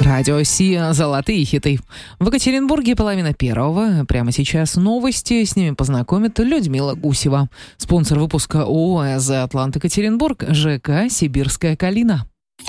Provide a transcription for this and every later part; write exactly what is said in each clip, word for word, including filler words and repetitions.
Радио Си «Золотые хиты». В Екатеринбурге половина первого. Прямо сейчас новости. С ними познакомит Людмила Гусева. Спонсор выпуска ООО «The Atlant Екатеринбург», ЖК «Сибирская Калина».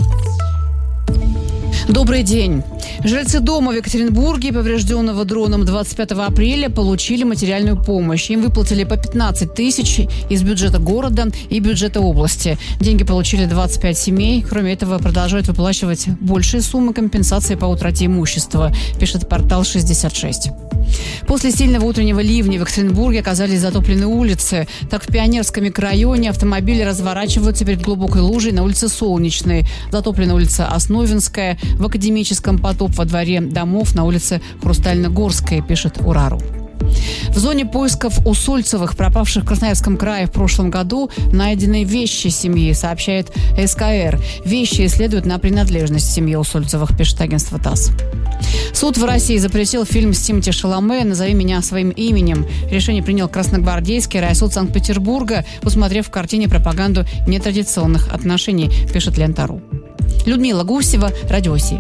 Добрый день. Жильцы дома в Екатеринбурге, поврежденного дроном двадцать пятого апреля, получили материальную помощь. Им выплатили по пятнадцать тысяч из бюджета города и бюджета области. Деньги получили двадцать пять семей. Кроме этого, продолжают выплачивать большие суммы компенсации по утрате имущества, пишет портал шестьдесят шесть. После сильного утреннего ливня в Екатеринбурге оказались затоплены улицы. Так, в Пионерском микрорайоне автомобили разворачиваются перед глубокой лужей на улице Солнечной. Затоплена улица Основинская. В Академическом потоп во дворе домов на улице Хрустально-Горской, пишет Урару. В зоне поисков Усольцевых, пропавших в Красноярском крае в прошлом году, найдены вещи семьи, сообщает СКР. Вещи исследуют на принадлежность семьи Усольцевых, пишет агентство ТАСС. Суд в России запретил фильм с Тимоти Шаломе «Назови меня своим именем». Решение принял Красногвардейский райсуд Санкт-Петербурга, усмотрев в картине пропаганду нетрадиционных отношений, пишет Лента.ру. Людмила Гусева, Радио Си.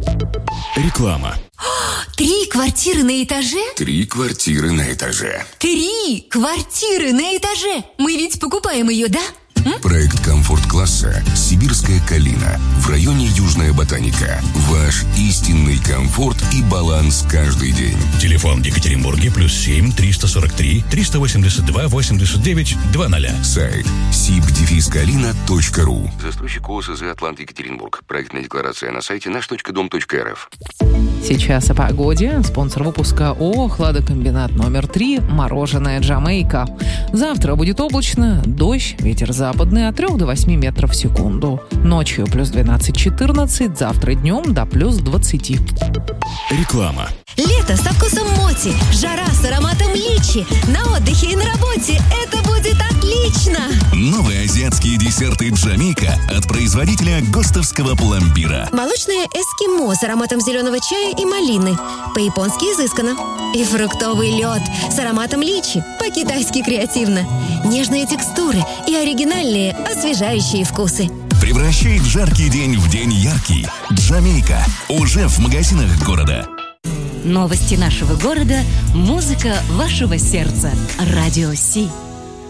Реклама. Три квартиры на этаже? Три квартиры на этаже. Три квартиры на этаже! Мы ведь покупаем ее, да? М? Проект комфорт-класса «Сибирская Калина» в районе Южная Ботаника. Ваш истинный комфорт и баланс каждый день. Телефон в Екатеринбурге плюс семь триста сорок три триста восемьдесят два восемьдесят девять двадцать. Сайт сиб дефис калина точка ру. Застройщик ООО «The Atlant Екатеринбург». Проектная декларация на сайте наш точка дом точка эр эф. Сейчас о погоде. Спонсор выпуска ООО «Хладокомбинат номер три» «Мороженое Джамейка». Завтра будет облачно, дождь, ветер западный от трёх до восьми метров в секунду. Ночью плюс двенадцать-четырнадцать, завтра днем до плюс двадцати. Реклама. Лето со вкусом моти, жара с ароматом личи. На отдыхе и на работе это будет отлично. Новые азиатские десерты Джамейка от производителя Гостовского пломбира. Молочное эскимо с ароматом зеленого чая и малины. По-японски изысканно. И фруктовый лед с ароматом личи. По-китайски креативно. Нежные текстуры и оригинальные освежающие вкусы. Превращает жаркий день в день яркий. Джамейка. Уже в магазинах города. Новости нашего города, музыка вашего сердца. Радио Си.